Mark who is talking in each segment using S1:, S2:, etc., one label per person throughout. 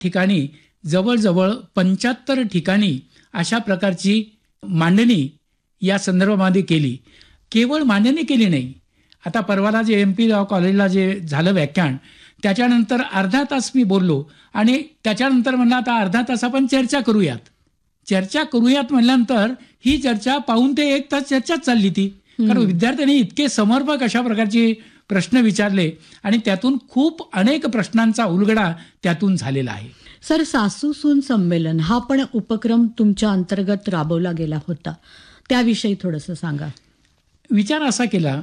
S1: ठिकाणी जवळजवळ 75 ठिकाणी अशा प्रकारची मांडणी या संदर्भामध्ये केली. केवळ मांडणी केली नाही, आता परवाला जे MP राव कॉलेजला जे झालं व्याख्यान, त्याच्यानंतर अर्धा तास मी बोललो आणि त्याच्यानंतर म्हणलं आता अर्धा तास आपण चर्चा करूयात. चर्चा करूयात म्हणल्यानंतर ही चर्चा पाऊण ते 1 तास चर्चाच चालली ती. कारण विद्यार्थ्यांनी इतके समर्पक अशा प्रकारचे प्रश्न विचारले आणि त्यातून खूप अनेक प्रश्नांचा उलगडा त्यातून झालेला आहे.
S2: सर, सासू सून संमेलन हा पण उपक्रम तुमच्या अंतर्गत राबवला गेला होता, त्याविषयी थोडंसं सांगा.
S1: विचार असा केला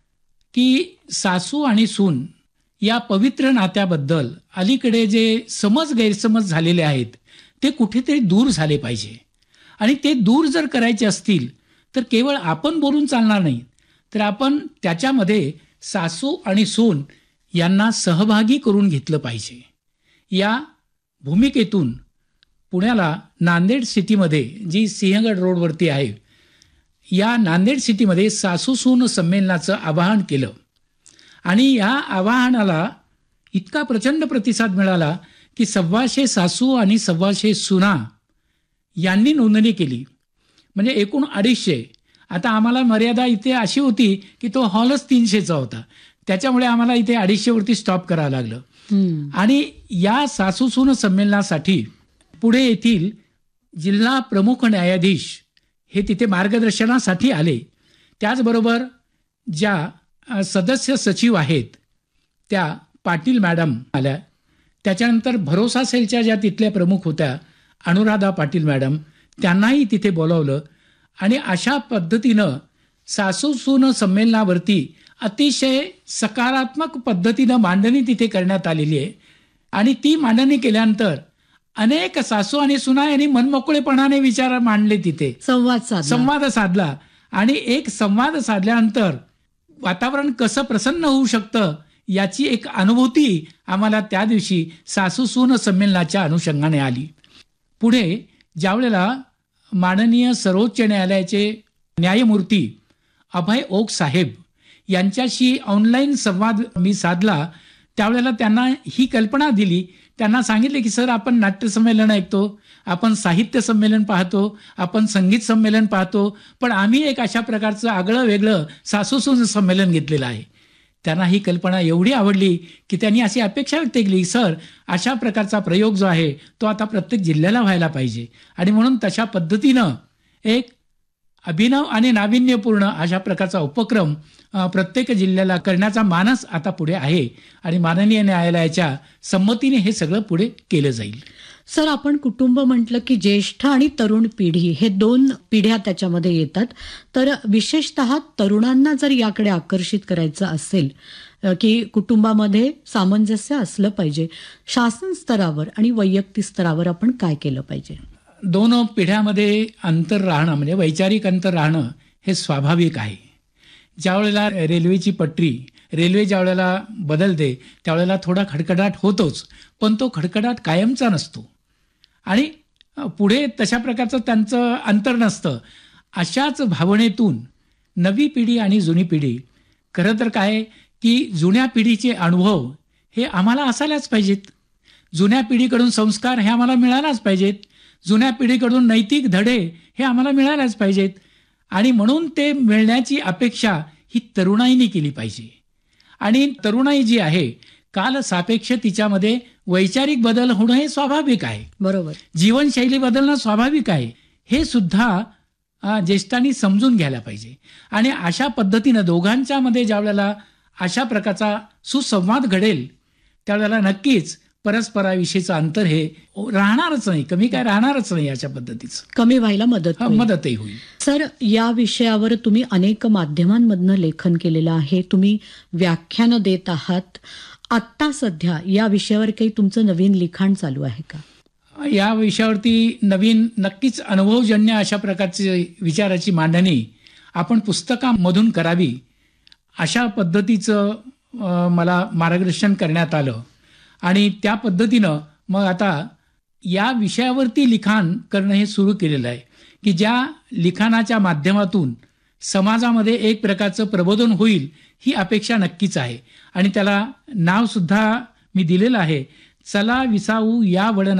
S1: की सासू आणि सून या पवित्र नात्याबद्दल अलीकडे जे गैरसमज झालेले आहेत ते कुठेतरी दूर झाले पाहिजे. आणि ते दूर जर करायचे असतील तर केवळ आपण बोलून चालणार नाही, तर आपण त्याच्यामध्ये सासू आणि सून यांना सहभागी करून घेतलं पाहिजे. या भूमिकेतून पुण्याला नांदेड सिटीमध्ये, जी सिंहगड रोडवरती आहे, या नांदेड सिटीमध्ये सासू सून संमेलनाचं आवाहन केलं. आणि या आवाहनाला इतका प्रचंड प्रतिसाद मिळाला की 125 सासू आणि 125 सुना यांनी नोंदणी केली. म्हणजे एकूण 250. आता आम्हाला मर्यादा इथे अशी होती की तो हॉलच 300चा होता, त्याच्यामुळे आम्हाला इथे 250 वरती स्टॉप करावं लागलं. आणि या सासू सून संमेलनासाठी पुढे येथील जिल्हा प्रमुख न्यायाधीश हे तिथे मार्गदर्शनासाठी आले. त्याचबरोबर ज्या सदस्य सचिव आहेत त्या पाटील मॅडम आल्या. त्याच्यानंतर भरोसा सेलच्या ज्या तिथल्या प्रमुख होत्या अनुराधा पाटील मॅडम, त्यांनाही तिथे बोलावलं. आणि अशा पद्धतीनं सासू सून संमेलनावरती अतिशय सकारात्मक पद्धतीनं मांडणी तिथे करण्यात आलेली आहे. आणि ती मांडणी केल्यानंतर अनेक सासू आणि सुना यांनी मनमोकळेपणाने विचार मांडले, तिथे संवाद साधला. आणि एक संवाद साधल्यानंतर वातावरण कसं प्रसन्न होऊ शकतं याची एक अनुभूती आम्हाला त्या दिवशी सासू सून संमेलनाच्या अनुषंगाने आली. पुढे ज्यावेळेला माननीय सर्वोच्च न्यायालयाचे न्यायमूर्ती अभय ओक साहेब यांच्याशी ऑनलाईन संवाद मी साधला, त्यावेळेला त्यांना ही कल्पना दिली. त्यांना सांगितले की सर, आपण नाट्य संमेलन ऐकतो, आपण साहित्य संमेलन पाहतो, आपण संगीत संमेलन पाहतो, पण आम्ही एक अशा प्रकारचं आगळं वेगळं सासू सून संमेलन घेतलेलं आहे. त्यांना ही कल्पना एवढी आवडली की त्यांनी अशी अपेक्षा व्यक्त केली, सर अशा प्रकारचा प्रयोग जो आहे तो आता प्रत्येक जिल्ह्याला व्हायला पाहिजे. आणि म्हणून तशा पद्धतीनं एक अभिनव आणि नाविन्यपूर्ण अशा प्रकारचा उपक्रम प्रत्येक जिल्ह्याला करण्याचा मानस आता पुढे आहे. आणि माननीय न्यायालयाच्या संमतीने हे सगळं पुढे केलं जाईल.
S2: सर, आपण कुटुंब म्हटलं की ज्येष्ठ आणि तरुण पिढी हे 2 पिढ्या त्याच्यामध्ये येतात. तर विशेषतः तरुणांना जर याकडे आकर्षित करायचं असेल की कुटुंबामध्ये सामंजस्य असलं पाहिजे, शासन स्तरावर आणि वैयक्तिक स्तरावर आपण काय केलं पाहिजे?
S1: 2 पिढ्यामध्ये अंतर राहणं म्हणजे वैचारिक अंतर राहणं हे स्वाभाविक आहे. ज्यावेळेला रेल्वेची पटरी, रेल्वे ज्यावेळेला बदलते त्यावेळेला थोडा खडखडाट होतोच, पण तो खडखडाट कायमचा नसतो आणि पुढे तशा प्रकारचं त्यांचं अंतर नसतं. अशाच भावनेतून नवी पिढी आणि जुनी पिढी, खरं तर काय की जुन्या पिढीचे अनुभव हे आम्हाला असायलाच पाहिजेत, जुन्या पिढीकडून संस्कार हे आम्हाला मिळायलाच पाहिजेत, जुन्या पिढीकडून नैतिक धडे हे आम्हाला मिळायलाच पाहिजेत. आणि म्हणून ते मिळण्याची अपेक्षा ही तरुणाईने केली पाहिजे. आणि तरुणाई जी आहे काल सापेक्ष तिच्यामध्ये वैचारिक बदल होणं हे स्वाभाविक आहे.
S2: बरोबर.
S1: जीवनशैली बदलणं स्वाभाविक आहे. हे सुद्धा ज्येष्ठांनी समजून घ्यायला पाहिजे. आणि अशा पद्धतीनं दोघांच्या मध्ये ज्यावेळेला अशा प्रकारचा सुसंवाद घडेल त्यावेळेला नक्कीच परस्पराविषयीचं अंतर हे राहणारच नाही, कमी काय राहणारच नाही. अशा पद्धतीचं
S2: कमी व्हायला मदतही
S1: होईल.
S2: सर, या विषयावर तुम्ही अनेक माध्यमांमधनं लेखन केलेलं आहे, तुम्ही व्याख्यानं देत आहात. आत्ता सध्या या विषयावर काही तुमचं नवीन लिखाण चालू आहे का?
S1: या विषयावरती नवीन नक्कीच अनुभवजन्य अशा प्रकारची विचाराची मांडणी आपण पुस्तकामधून करावी अशा पद्धतीचं मला मार्गदर्शन करण्यात आलं. आणि त्या पद्धतीनं मग आता या विषयावरती लिखाण करणं हे सुरू केलेलं आहे की ज्या लिखाणाच्या माध्यमातून समाजामध्ये एक प्रकारचं प्रबोधन होईल ही अपेक्षा नक्कीच आहे. आणि त्याला नावसुद्धा मी दिलेलं आहे, चला विसावू या वळणाला